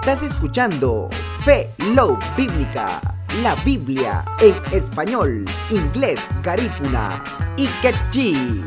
Estás escuchando Fe Love Bíblica, la Biblia en español, inglés, garífuna y quechí.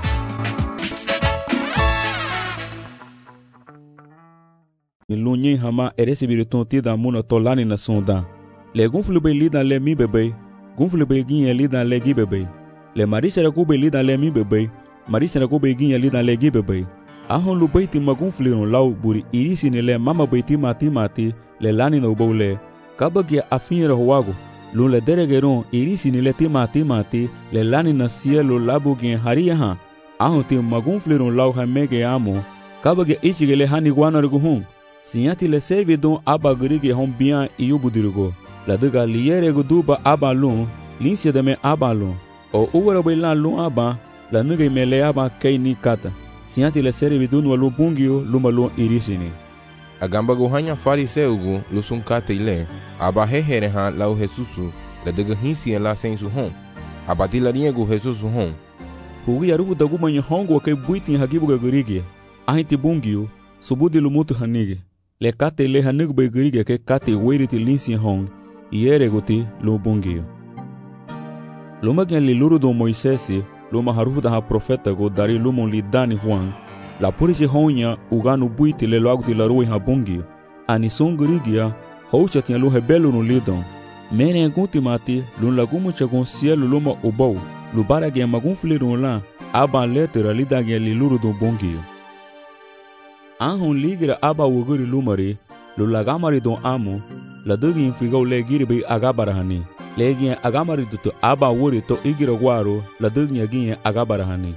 Lunyi hama eresi biriton tida muno tolani na sonda. Le gunflu be lida le mi bebe, gunflu be ginye lida le gi bebe. Le marisha ku be lida le mi bebe, marisha ku be ginye lida le gi bebe. Ahon lu beiti magunflu no lau buri irisi ne le mama beiti mati le lani no bole. Kabagi afinra huago, lu le deregeron irisi ne le mati le lani na cielo labu gen haria ha. Ahon ti magunflu no lau hamege amo, kabagi ichigele hani guana ruguhun. Sinyati le servidon aba grige hon bien iyo budirgo. La duga liere guduba aba lun, linsia de me aba lun. O uwara bela lun aba, la nuga mele aba kei ni kata. Sinyati le servidon walu bungio luma lun irisini. Agamba gohanya fariseugu lusun kate ile, aba hehere ha lau Jesusu, la duga hinsi en la sensu hon. Aba tilariego Jesusu hon. Hugi arufu daguma nye hongo ke buiti hagibu grige. Ahiti bungio, subudi lumutu hanige. Le kate le hanig begirige ke kate weriti linsi hong iere goti lo bungio. Luma gen li luru do Moisesi, luma harufu da ha profeta go dari lumon li dani Juan, la puriche honya uganu buiti le loaguti la rui ha bungio. Ani son girigia, houcha tian lu hebelu no lidon. Mene guti mati, lun lagumu chagon cielo luma ubou, lubara gen magun flirun la, aban letera lida gen li luru do bungio. Ahon ligira aba wuguri lumari, lu lagamari don amo, la dugi infigau le giribi agabarahani. Legi agamari duto aba wuri to igira guaro, la dugi agin agabarahani.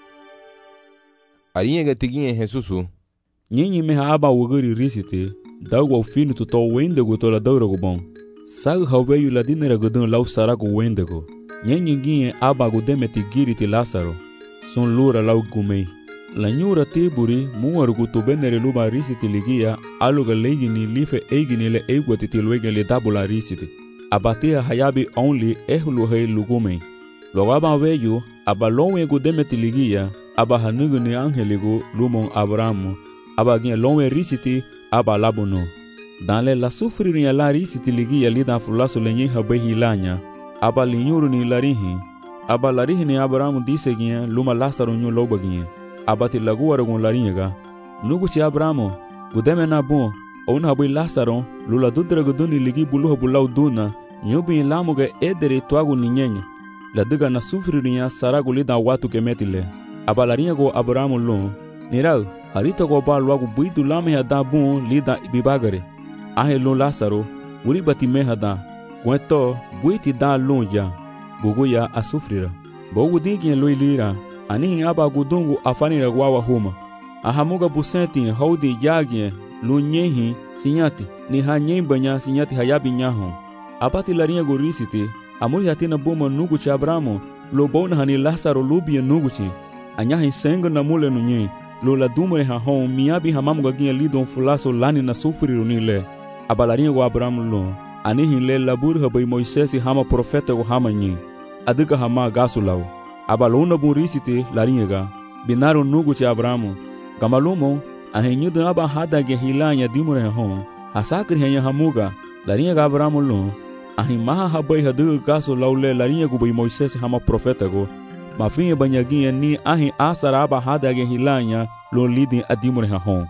Ariega tigin Jesusu. Nyinyi meha aba wuguri risite, dagwa finu to wendego to la daurago bon. Sag haweyu la dinera gudun lau sarago wendego. Nyinyi gin aba gudemeti giriti Lazaro, son lura lau gumei. La nyura tiburi muargu to benere luba risiti ligia aluga legini life egini le egwati tilwege le dabula risiti. Abatia hayabi only ehlu he lugume. Logaba weyu abalonwe gu demeti ligia aba hanuguni angeligu lumon Abrahamu aba gien lonwe risiti aba labuno. Danle la sufriria la risiti ligia lida fulaso lenye habehi lanya aba linyuru ni larihi aba larihi ni Abrahamu dise gien luma Lazaro nyu loba gien. Abati laguara gon laringa nuguchi Abramo gudeme na bon ona habu Lazaro lula dudra guduni ligi bulu bulau duna nyubi lamuga edere twagu ninyenya la diga na sufriria saragu lida watu kemetile abalaringa go Abramo lo nirau harita go ba lwagu buidu lame hada bon lida ibibagare ahe lo Lazaro uri bati mehada gweto buiti da lonja buguya asufrira bogu digi lo ilira Ani aba gudungu afanira gwawa huma. Ahamuga busenti haudi yagye lunyehi sinyati ni hanyembanya sinyati hayabi nyaho. Abati laringa gorisiti amuri hatina buma nuguchi Abramo lo bona hani Lazaro lubi nuguchi. Anyahi senga na mule nunye lo la dumre ha hon miabi hamamuga gien lidon fulaso lani na sufriru nile. Abalaringa go Abramo lo anihi le labur habai Moisesi hama profeta go hama nyi. Adiga hama gasulau. Abalona burisite laringa binaro nuguchi Abramo gamalumo ahenyuda aba hadage hilanya dimure hon asakri henya hamuga laringa Abramo lo ahimaha habai hadu gaso laule laringa gubai Moisés hama profeta go mafinye banyagi ni ahi asara aba hadage hilanya lo lidi adimure hon.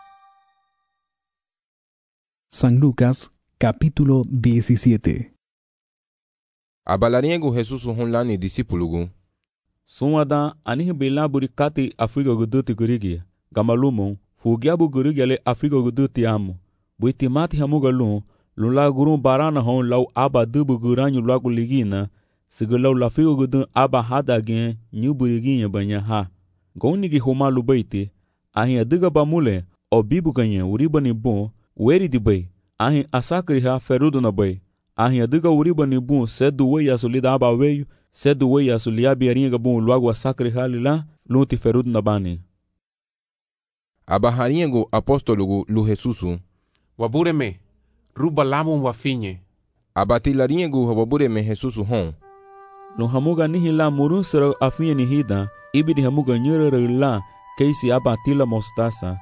San Lucas capítulo 17. Abalariego Jesús hon lani discípulo. Suada anihi bela burikati Afrika guduti gurigi gamalumon fugiabu gurigi le Afrika guduti amo buiti mati hamuga lula gurun barana hon lau aba dubu guranyu lagu ligina sigalau la Afrika gudun aba hada gen nyu burigi banya ha gonigi homa lubaiti ahi adiga bamule o bibu ganye uribani bon weri di bay ahi asakri ha ferudo na bay ahi adiga uribani bon sedu we ya solida aba weyu sedu we ya suliabi aringa bon luagu asakri halila lunti ferud na bani. Abaharingo apóstolo lu Jesusu. Wabureme, ruba lamun wafinye. Abatilaringo wabureme Jesusu hon. Lo hamuga nihi la murun sero afinye nihida, ibidi hamuga nyere la keisi abatila mostasa,